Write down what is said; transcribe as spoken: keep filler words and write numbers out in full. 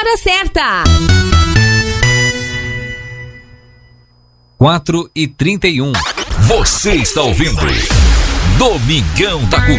hora certa. quatro e trinta e um. Você está ouvindo Domingão da Cultura.